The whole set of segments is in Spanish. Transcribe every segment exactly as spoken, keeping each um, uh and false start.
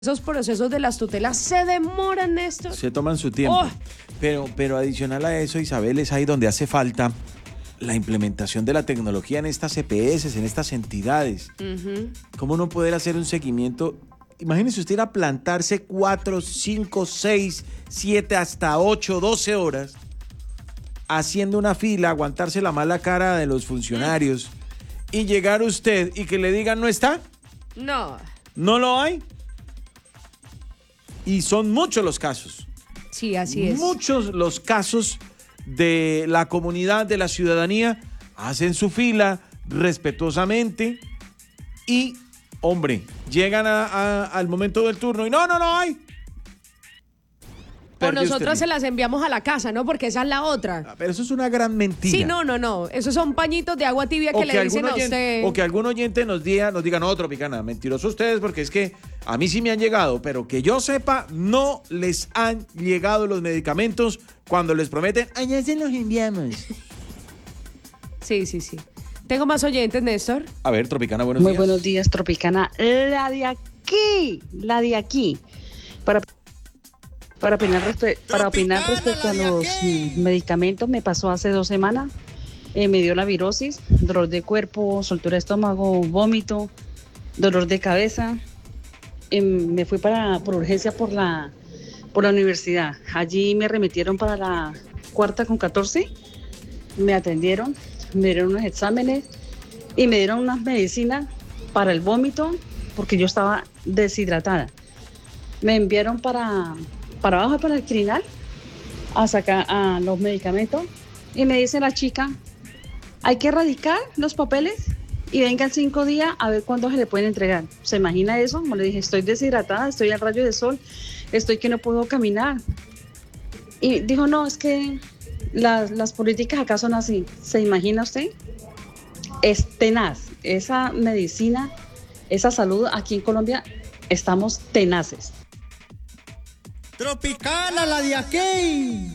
Esos procesos de las tutelas se demoran, Néstor. Se toman su tiempo. Oh. Pero, pero adicional a eso, Isabel, es ahí donde hace falta la implementación de la tecnología en estas E P S, en estas entidades. Uh-huh. ¿Cómo no poder hacer un seguimiento? Imagínese usted ir a plantarse cuatro, cinco, seis, siete, hasta ocho, doce horas haciendo una fila, aguantarse la mala cara de los funcionarios y llegar usted y que le digan no está. No. ¿No lo hay? Y son muchos los casos. Sí, así es. Muchos los casos de la comunidad, de la ciudadanía, hacen su fila respetuosamente y, hombre, llegan a, a, al momento del turno y no, no, no hay. O nosotros se las enviamos a la casa, ¿no? Porque esa es la otra. Ah, pero eso es una gran mentira. Sí, no, no, no. Esos son pañitos de agua tibia que, que le dicen a oyente, usted. O que algún oyente nos diga, nos diga, no, Tropicana, mentirosos ustedes, porque es que a mí sí me han llegado, pero que yo sepa, no les han llegado los medicamentos cuando les prometen, allá se los enviamos. Sí, sí, sí. Tengo más oyentes, Néstor. A ver, Tropicana, buenos Muy días. Muy buenos días, Tropicana. La de aquí, la de aquí. Para... Para opinar, respe- para opinar respecto a los medicamentos, me pasó hace dos semanas, eh, me dio la virosis, dolor de cuerpo, soltura de estómago, vómito, dolor de cabeza. Eh, me fui para por urgencia por la, por la universidad. Allí me remitieron para la cuarta con catorce, me atendieron, me dieron unos exámenes y me dieron unas medicinas para el vómito porque yo estaba deshidratada. Me enviaron para... para abajo, para el crinal, a sacar a los medicamentos. Y me dice la chica, hay que erradicar los papeles y vengan cinco días a ver cuándo se le pueden entregar. ¿Se imagina eso? Como le dije, estoy deshidratada, estoy al rayo de sol, estoy que no puedo caminar. Y dijo, no, es que las, las políticas acá son así. ¿Se imagina usted? Es tenaz. Esa medicina, esa salud aquí en Colombia, estamos tenaces. Tropicana, la de aquí.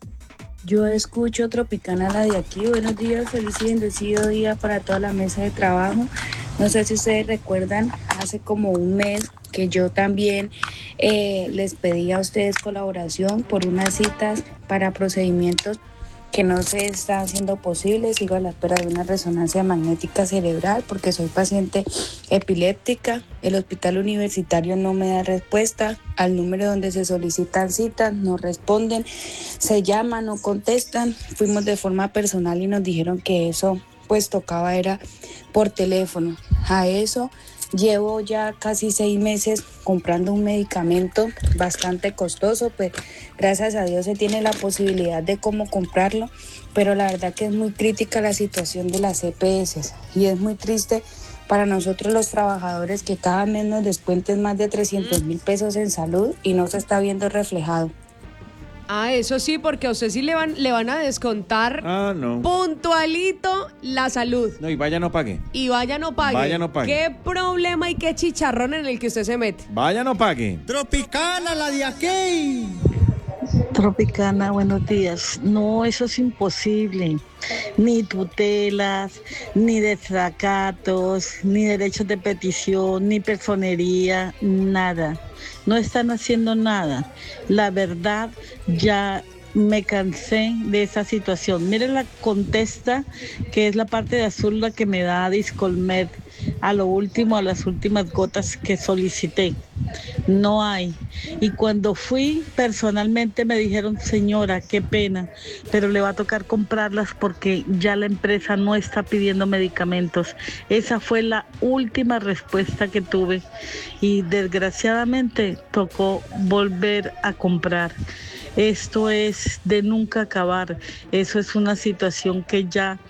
Yo escucho Tropicana, la de aquí. Buenos días, feliz y bendecido día para toda la mesa de trabajo. No sé si ustedes recuerdan, hace como un mes que yo también eh, les pedí a ustedes colaboración por unas citas para procedimientos que no se está haciendo posible. Sigo a la espera de una resonancia magnética cerebral porque soy paciente epiléptica. El hospital universitario no me da respuesta. Al número donde se solicitan citas no responden, se llaman, no contestan. Fuimos de forma personal y nos dijeron que eso pues tocaba era por teléfono. A eso llevo ya casi seis meses comprando un medicamento bastante costoso, pues gracias a Dios se tiene la posibilidad de cómo comprarlo, pero la verdad que es muy crítica la situación de las E P S y es muy triste para nosotros los trabajadores que cada mes nos descuenten más de trescientos mil pesos en salud y no se está viendo reflejado. Ah, eso sí, porque a usted sí le van, le van a descontar ah, no. puntualito la salud. No, y vaya no pague. Y vaya no pague. Vaya no pague. Qué problema y qué chicharrón en el que usted se mete. Vaya no pague. Tropicana, la de aquí. Tropicana, buenos días. No, eso es imposible. Ni tutelas, ni desacatos, ni derechos de petición, ni personería, nada. No están haciendo nada. La verdad, ya me cansé de esa situación. Miren la contesta, que es la parte de azul la que me da Discolmed, a lo último, a las últimas gotas que solicité. No hay. Y cuando fui personalmente me dijeron, señora, qué pena, pero le va a tocar comprarlas porque ya la empresa no está pidiendo medicamentos. Esa fue la última respuesta que tuve y desgraciadamente tocó volver a comprar. Esto es de nunca acabar. Eso es una situación que ya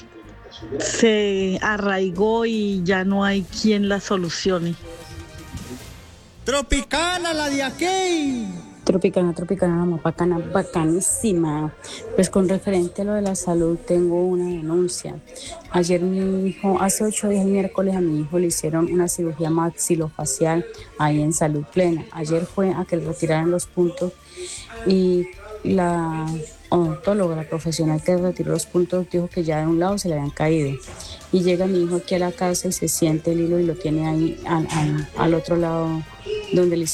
se arraigó y ya no hay quien la solucione. Tropicana, la de aquí. Tropicana, Tropicana, la más bacana, bacanísima. Pues con referente a lo de la salud, tengo una denuncia. Ayer mi hijo, hace ocho días, el miércoles, a mi hijo le hicieron una cirugía maxilofacial ahí en Salud Plena. Ayer fue a que le retiraran los puntos y la odontóloga, la profesional que retiró los puntos, dijo que ya de un lado se le habían caído. Y llega mi hijo aquí a la casa y se siente el hilo y lo tiene ahí al, al, al otro lado donde le